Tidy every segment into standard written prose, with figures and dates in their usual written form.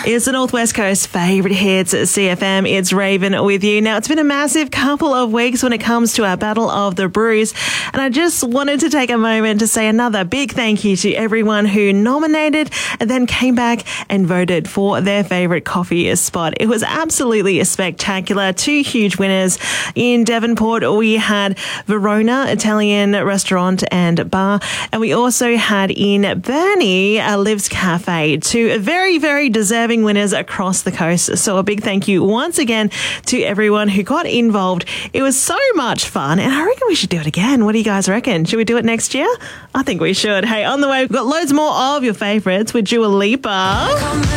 It's the Northwest Coast favourite hits at CFM. It's Raven with you. Now, it's been a massive couple of weeks when it comes to our Battle of the Brews, and I just wanted to take a moment to say another big thank you to everyone who nominated and then came back and voted for their favourite coffee spot. It was absolutely spectacular. 2 huge winners. In Devonport, we had Verona Italian Restaurant and Bar, and we also had in Burnie, Liv's Cafe. 2 very, very deserving winners across the coast. So a big thank you once again to everyone who got involved. It was so much fun, and I reckon we should do it again. What do you guys reckon? Should we do it next year? I think we should. Hey, on the way, we've got loads more of your favourites with Dua Lipa,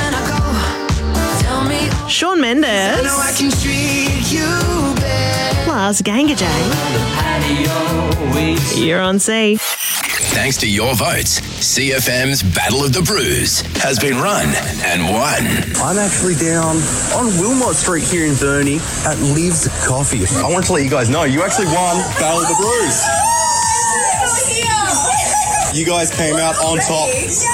Shawn Mendes, plus Ganga Jane. You're on C. Thanks to your votes, CFM's Battle of the Brews has been run and won. I'm actually down on Wilmot Street here in Burnie at Liv's Coffee. I want to let you guys know, you actually won Battle of the Brews. You guys came out on top.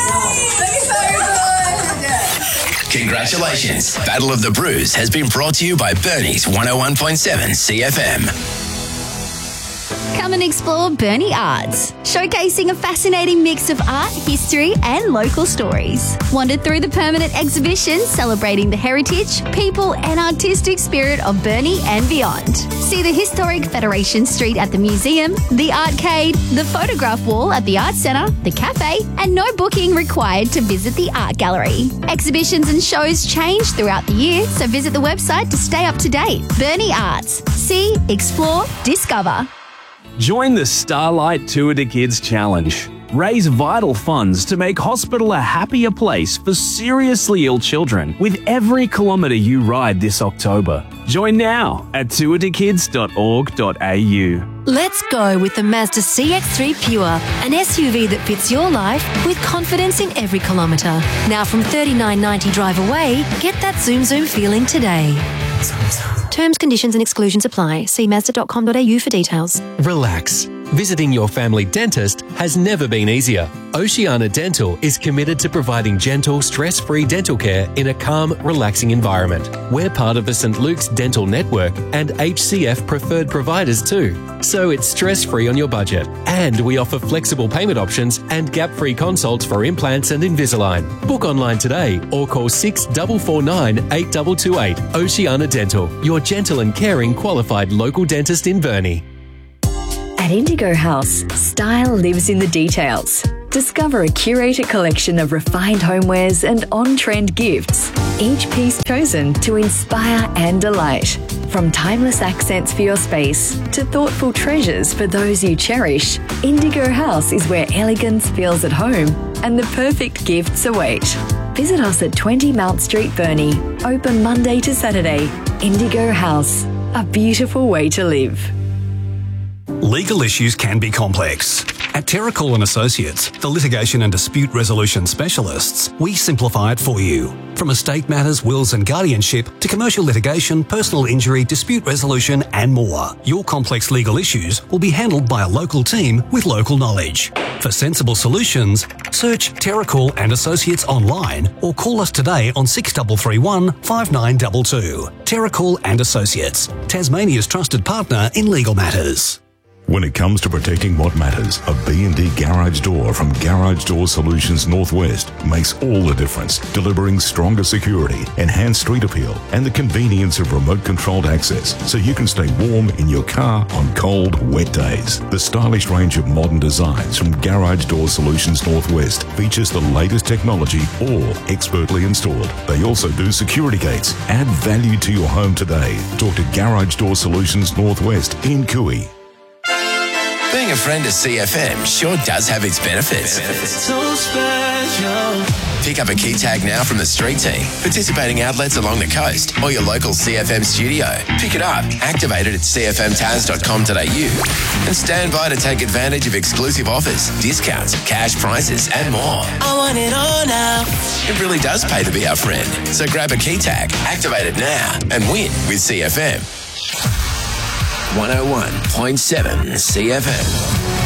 Congratulations. Battle of the Brews has been brought to you by Burnie's 101.7 CFM. Come and explore Burnie Arts, showcasing a fascinating mix of art, history and local stories. Wander through the permanent exhibition celebrating the heritage, people and artistic spirit of Burnie and beyond. See the historic Federation Street at the museum, the arcade, the photograph wall at the Arts Centre, the cafe, and no booking required to visit the art gallery. Exhibitions and shows change throughout the year, so visit the website to stay up to date. Burnie Arts. See, explore, discover. Join the Starlight Tour to Kids Challenge. Raise vital funds to make hospital a happier place for seriously ill children with every kilometre you ride this October. Join now at tourtokids.org.au. Let's go with the Mazda CX-3 Pure, an SUV that fits your life with confidence in every kilometre. Now from $39.90 drive away, get that zoom feeling today. Terms, conditions and exclusions apply. See Mazda.com.au for details. Relax. Visiting your family dentist has never been easier. Oceana Dental is committed to providing gentle, stress-free dental care in a calm, relaxing environment. We're part of the St. Luke's Dental Network and HCF preferred providers too, so it's stress-free on your budget. And we offer flexible payment options and gap-free consults for implants and Invisalign. Book online today or call 6449 8228. Oceana Dental, your gentle and caring qualified local dentist in Burnie. At Indigo House, style lives in the details. Discover a curated collection of refined homewares and on-trend gifts, each piece chosen to inspire and delight. From timeless accents for your space to thoughtful treasures for those you cherish, Indigo House is where elegance feels at home and the perfect gifts await. Visit us at 20 Mount Street, Burnie. Open Monday to Saturday. Indigo House, a beautiful way to live. Legal issues can be complex. At Terracall & Associates, the litigation and dispute resolution specialists, we simplify it for you. From estate matters, wills and guardianship to commercial litigation, personal injury, dispute resolution and more. Your complex legal issues will be handled by a local team with local knowledge. For sensible solutions, search Terracall & Associates online or call us today on 6331 5922. Terracall & Associates, Tasmania's trusted partner in legal matters. When it comes to protecting what matters, a B&D garage door from Garage Door Solutions Northwest makes all the difference, delivering stronger security, enhanced street appeal, and the convenience of remote-controlled access so you can stay warm in your car on cold, wet days. The stylish range of modern designs from Garage Door Solutions Northwest features the latest technology, all expertly installed. They also do security gates. Add value to your home today. Talk to Garage Door Solutions Northwest in Cooey. Being a friend of CFM sure does have its benefits. So special. Pick up a key tag now from the street team, participating outlets along the coast, or your local CFM studio. Pick it up, activate it at cfmtaz.com.au, and stand by to take advantage of exclusive offers, discounts, cash prizes, and more. I want it all now. It really does pay to be our friend. So grab a key tag, activate it now, and win with CFM. 101.7 CFM.